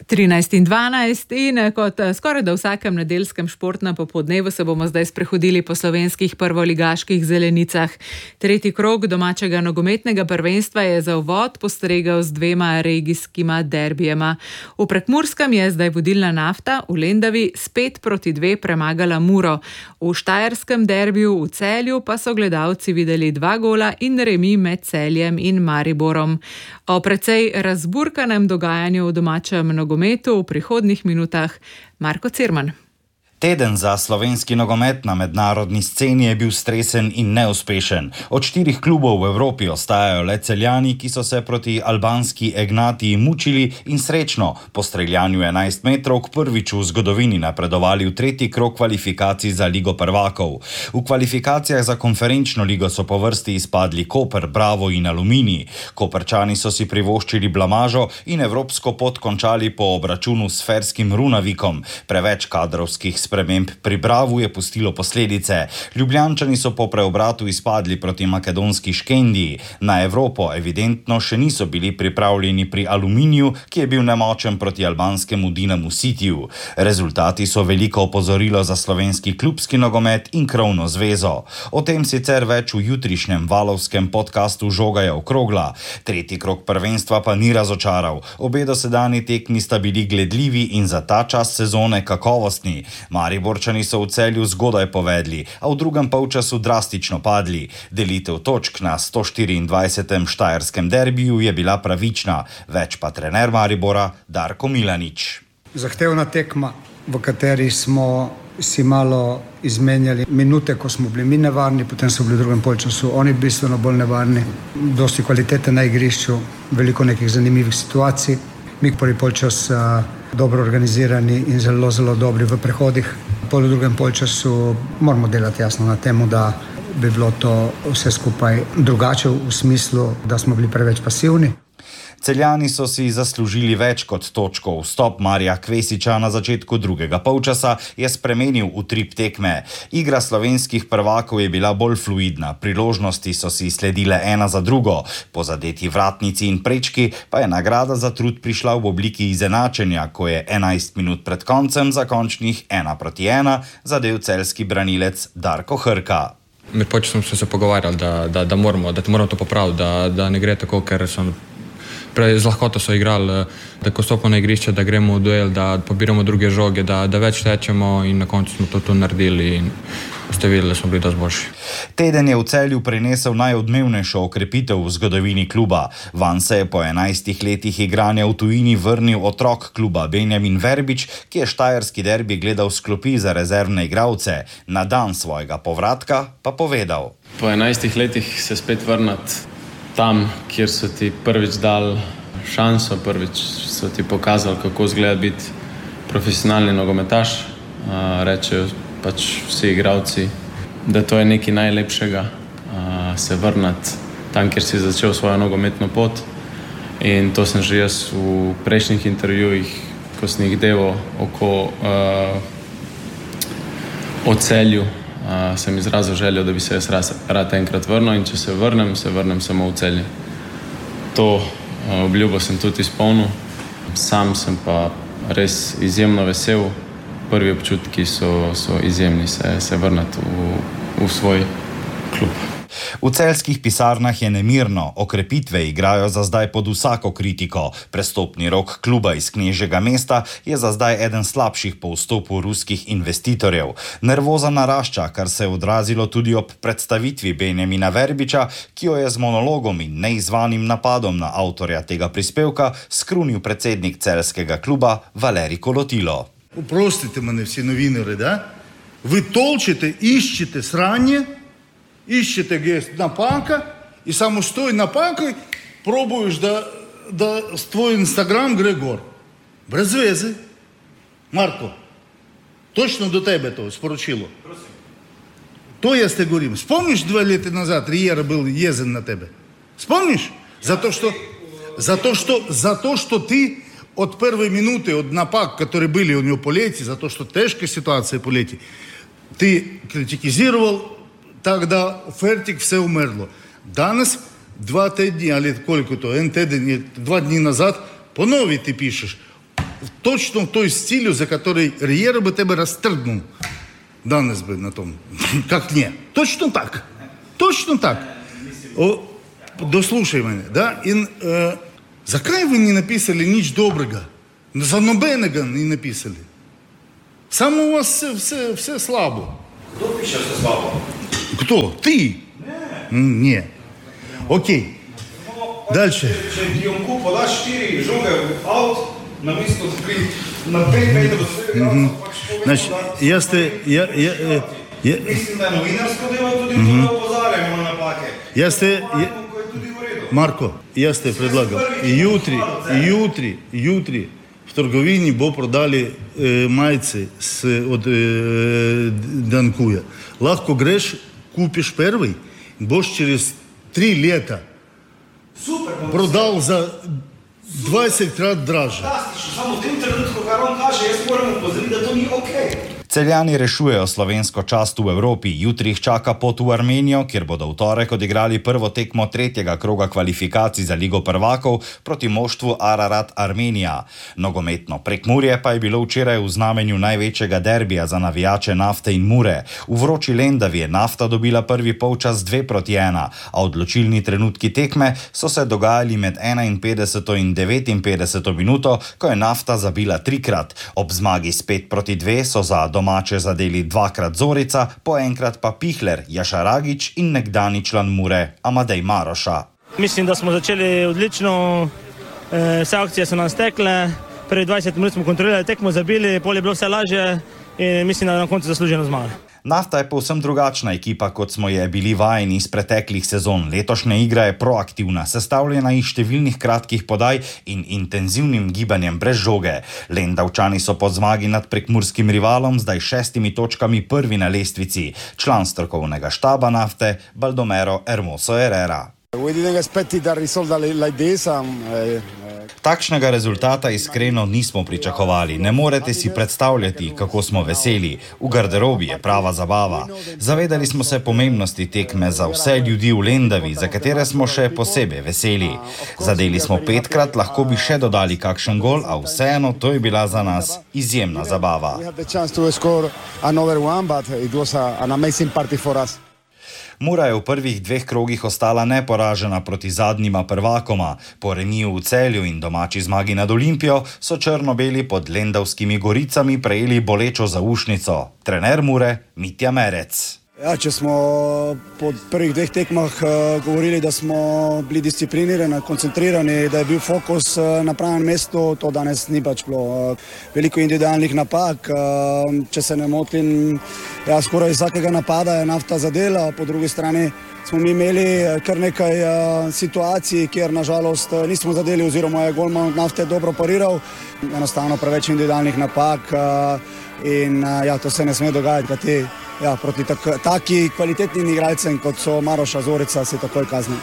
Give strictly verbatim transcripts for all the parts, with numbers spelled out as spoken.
trinajst in dvanajst in kot skoraj da vsakem nedeljskem športnem popoldnevu se bomo zdaj sprehodili po slovenskih prvoligaških zelenicah. Tretji krog domačega nogometnega prvenstva je za uvod postregel z dvema regijskima derbijema. V Prekmurskem je zdaj vodilna Nafta, v Lendavi spet proti dve premagala Muro. V štajerskem derbiju v Celju pa so gledalci videli dva gola in remi med Celjem in Mariborom. O precej razburkanem dogajanju v domačem nogometu v prihodnjih minutah Marko Cirman. Teden za slovenski nogomet na mednarodni sceni je bil stresen in neuspešen. Od štirih klubov v Evropi ostajajo le Celjani, ki so se proti albanski Egnatiji mučili in srečno po streljanju enajst metrovk prvič v zgodovini napredovali v tretji krog kvalifikacij za Ligo prvakov. V kvalifikacijah za konferenčno ligo so po vrsti izpadli Koper, Bravo in Aluminij. Koperčani so si privoščili blamažo in evropsko pot končali po obračunu s ferskim Runavikom. Preveč kadrovskih sprememb pri Bravu je pustilo posledice. Ljubljančani so po preobratu izpadli proti makedonski Škendiji. Na Evropo evidentno še niso bili pripravljeni pri Aluminiju, ki je bil nemočen proti albanskemu Dinamu Citiju. Rezultati so veliko opozorilo za slovenski klubski nogomet in krovno zvezo. O tem sicer več v jutrišnjem valovskem podkastu Žoga je okrogla. Tretji krog prvenstva pa ni razočaral. Obe dosedanji tekmi sta bili gledljivi in za ta čas sezone kakovostni. Mariborčani so v Celju zgodaj povedli, a v drugem polčasu drastično padli. Delitev točk na sto štiriindvajsetem štajerskem derbiju je bila pravična, več pa trener Maribora Darko Milanič. Zahtevna tekma, v kateri smo si malo izmenjali minute, ko smo bili mi nevarni, potem so bili v drugem polčasu oni bistveno bolj nevarni. Dosti kvalitete na igrišču, veliko nekih zanimivih situacij. Mi prvi polčas uh, dobro organizirani in zelo, zelo dobri v prehodih. Po drugem polčasu moramo delati jasno na temu, da bi bilo to vse skupaj drugače v smislu, da smo bili preveč pasivni. Celjani so si zaslužili več kot točko. Vstop Marija Kvesiča na začetku drugega polčasa je spremenil utrip tekme. Igra slovenskih prvakov je bila bolj fluidna, priložnosti so si sledile ena za drugo. Po zadeti vratnici in prečki pa je nagrada za trud prišla v obliki izenačenja, ko je enajst minut pred koncem za končnih ena proti ena zadel celjski branilec Darko Hrka. Med počasom smo se pogovarjali, da, da, da, moramo, da moramo to popraviti, da, da ne gre tako, ker so prej z lahkoto so igrali, da ko stopimo na igrišče, da gremo v duel, da pobiramo druge žoge, da, da več tečemo in na koncu smo to, to naredili in ste videli, da smo bili dosti boljši. Teden je v Celju prinesel najodmevnejšo okrepitev v zgodovini kluba. Van se je po enajstih letih igranja v tujini vrnil otrok kluba Benjamin Verbič, ki je štajerski derbi gledal s klopi za rezervne igralce. Na dan svojega povratka pa povedal: Po enajstih letih se spet vrnati tam, kjer so ti prvič dali šanso, prvič so ti pokazali, kako izgleda biti profesionalni nogometaš. Rečejo pač vsi igralci, da to je nekaj najlepšega, se vrnati tam, kjer si začel svojo nogometno pot. In to sem že jaz v prejšnjih intervjujih, ko sem jih delal oko uh, o Celju, Uh, sem izrazil željo, da bi se jaz rad enkrat vrnil in če se vrnem, se vrnem samo v Celje. To uh, obljubo sem tudi izpolnil. Sam sem pa res izjemno vesel. Prvi občutki so, so izjemni se, se vrniti v, v svoj klub. V celjskih pisarnah je nemirno, okrepitve igrajo za zdaj pod vsako kritiko. Prestopni rok kluba iz Knežjega mesta je za zdaj eden slabših po vstopu ruskih investitorjev. Nervoza narašča, kar se je odrazilo tudi ob predstavitvi Benjamina Verbiča, ki jo je z monologom in neizvanim napadom na avtorja tega prispevka skrunil predsednik celjskega kluba Valerij Kolotilo. Uprostite mene vsi novinari, da? Vi tolčite, iščite sranje, iščete gdje napaka i samo s toj napakoj probuješ da, da tvoj Instagram gre gor. Brez veze. Marko, točno do tebe to sporočilo. To ja te govorim. Spomniš dva leta nazad Rijera bil jezen na tebe? Spomniš? Zato što, zato što, zato što ti od prve minute, od napak, которые были у него по лете, за то, что тяжкая ситуация по лете, ты критикизировал, тогда фертик все умерло. Данас, два дня, или сколько то, эн теден, два дни назад, по новой ты пишешь. точно в той стилю, за который Риера бы тебя растргнул. Данес бы на том. Как не? Точно так. Точно так. О, дослушай меня, да? И, э, за кай вы не написали ніч доброго? За Нобенега не написали. Саме у вас все, все, все слабо. Кто пише все слабо? Кто? Ты? Не. Не. Окей. Дальше. Діонку подаш чотири жоги аут на місто на п'ять метрів. Значить, я сте... Я, я, я, я, Mislim, da je novinarsko delo tudi mm-hmm. to opozarjamo na napake. Jaz te, je, Marko, jaz te predlagam, jutri, jutri, jutri v trgovini bo prodali eh, majice s, od eh, Dankuja. Lahko greš, kupiš prvi, boš čez tri leta Super, prodal za dvajsetkrat draže. Fantastično, samo v tem trenutku, kar on kaže, jaz moram upozoriti, da to ni okej. Okay. Celjani rešujejo slovensko čast v Evropi. Jutri jih čaka pot v Armenijo, kjer bodo v torek odigrali prvo tekmo tretjega kroga kvalifikacij za Ligo prvakov proti moštvu Ararat Armenija. Nogometno Prekmurje pa je bilo včeraj v znamenju največjega derbija za navijače Nafte in Mure. V vroči Lendavi je Nafta dobila prvi polčas dve proti ena, a odločilni trenutki tekme so se dogajali med enainpetdeseto in devetinpetdeseto minuto, ko je Nafta zabila trikrat. Ob zmagi s pet proti dve so za domače zadeli dvakrat Zorica, po enkrat pa Pihler, Jašaragič in nekdani član Mure Amadej Maroša. Mislim, da smo začeli odlično, vse akcije so nam stekle, prvi dvajset minut smo kontrolirali tekmo, zabili, pol je bilo vse lažje in mislim, da na koncu zasluženo zmagali. Nafta je povsem drugačna ekipa, kot smo je bili vajeni iz preteklih sezon. Letošnja igra je proaktivna, sestavljena iz številnih kratkih podaj in intenzivnim gibanjem brez žoge. Lendavčani so po zmagi nad prekmurskim rivalom zdaj šestimi točkami prvi na lestvici. Član strokovnega štaba Nafte, Baldomero Hermoso Herrera. We didn't expect it a result like this. Um, uh, Takšnega rezultata iskreno nismo pričakovali. Ne morete si predstavljati, kako smo veseli. V garderobi je prava zabava. Zavedali smo se pomembnosti tekme za vse ljudi v Lendavi, za katere smo še posebej veseli. Zadeli smo petkrat, lahko bi še dodali kakšen gol, a vseeno to je bila za nas izjemna zabava. Mura je v prvih dveh krogih ostala neporažena proti zadnjima prvakoma. Po remiju v Celju in domači zmagi nad Olimpijo so črno-beli pod Lendavskimi Goricami prejeli bolečo zaušnico. Trener Mure Mitja Merec. Ja, če smo po prvih dveh tekmah uh, govorili, da smo bili disciplinirani, koncentrirani, da je bil fokus uh, na pravem mestu, to danes ni pač bilo. Uh, veliko individualnih napak, uh, če se ne motim, ja, skoraj vsakega napada je Nafta zadela, po drugi strani smo mi imeli kar nekaj uh, situacij, kjer nažalost nismo zadeli oziroma je golman Nafte dobro pariral. Enostavno preveč individualnih napak uh, in uh, ja, to se ne sme dogajati, kajti ja, proti tak, taki kvalitetnim igralcem, kot so Maroša, Zorica, se takoj kazni.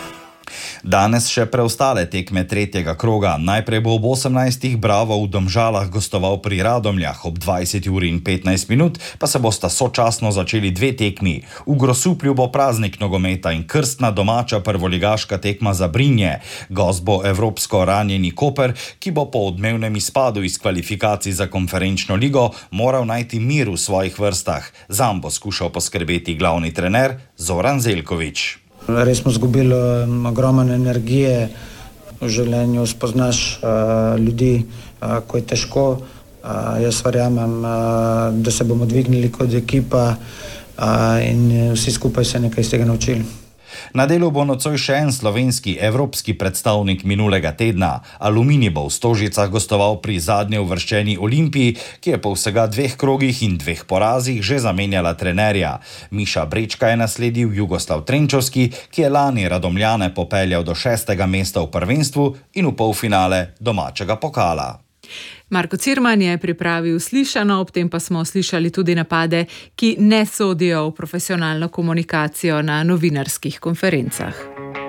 Danes še preostale tekme tretjega kroga. Najprej bo ob osemnajstih Bravo v Domžalah gostoval pri Radomljah, ob dvajseti uri in petnajst minut pa se bosta sočasno začeli dve tekmi. V Grosuplju bo praznik nogometa in krstna domača prvoligaška tekma za Brinje. Gost bo evropsko ranjeni Koper, ki bo po odmevnem izpadu iz kvalifikacij za konferenčno ligo moral najti mir v svojih vrstah. Zanj bo skušal poskrbeti glavni trener Zoran Zeljković. Res smo izgubili ogromno energije, v življenju spoznaš uh, ljudi, uh, ko je težko. Uh, jaz verjamem, uh, da se bomo dvignili kot ekipa uh, in vsi skupaj se nekaj iz tega naučili. Na delu bo nocoj še en slovenski evropski predstavnik minulega tedna. Aluminij bo v Stožicah gostoval pri zadnje uvrščeni Olimpiji, ki je po vsega dveh krogih in dveh porazih že zamenjala trenerja. Miša Brečka je nasledil Jugoslav Trenčovski, ki je lani Radomljane popeljal do šestega mesta v prvenstvu in v polfinale domačega pokala. Marko Cirman je pripravil slišano, ob tem pa smo slišali tudi napade, ki ne sodijo v profesionalno komunikacijo na novinarskih konferencah.